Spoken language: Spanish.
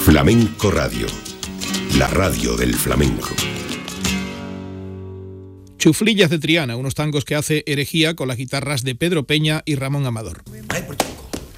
Flamenco Radio, la radio del flamenco. Chuflillas de Triana, unos tangos que hace Herejía con las guitarras de Pedro Peña y Ramón Amador. Ay,